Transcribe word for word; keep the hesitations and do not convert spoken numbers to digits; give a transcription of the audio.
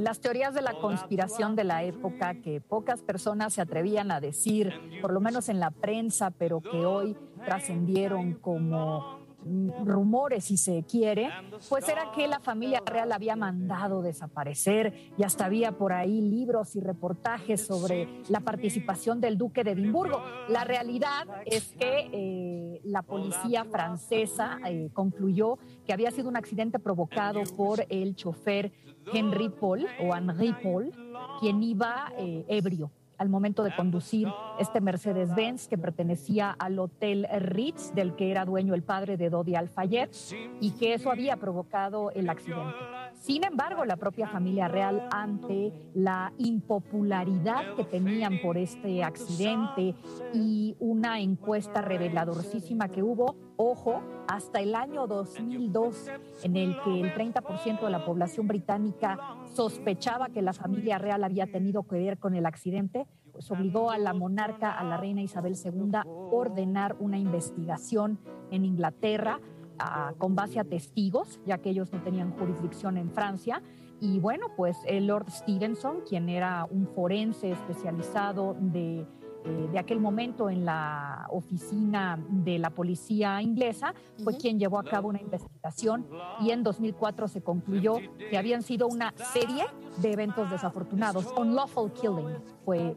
las teorías de la conspiración de la época que pocas personas se atrevían a decir, por lo menos en la prensa, pero que hoy trascendieron como rumores, si se quiere, pues era que la familia real había mandado desaparecer y hasta había por ahí libros y reportajes sobre la participación del duque de Edimburgo. La realidad es que eh, la policía francesa eh, concluyó que había sido un accidente provocado por el chofer Henry Paul o Henri Paul, quien iba eh, ebrio al momento de conducir este Mercedes-Benz que pertenecía al Hotel Ritz, del que era dueño el padre de Dodi Al-Fayed, y que eso había provocado el accidente. Sin embargo, la propia familia real, ante la impopularidad que tenían por este accidente y una encuesta reveladorcísima que hubo, ojo, hasta el año dos mil dos, en el que el treinta por ciento de la población británica sospechaba que la familia real había tenido que ver con el accidente, pues obligó a la monarca, a la reina Isabel segunda, a ordenar una investigación en Inglaterra a, con base a testigos, ya que ellos no tenían jurisdicción en Francia. Y bueno, pues el Lord Stevenson, quien era un forense especializado de Eh, de aquel momento en la oficina de la policía inglesa, fue uh-huh. quien llevó a cabo una investigación y en dos mil cuatro se concluyó que habían sido una serie de eventos desafortunados. Unlawful killing fue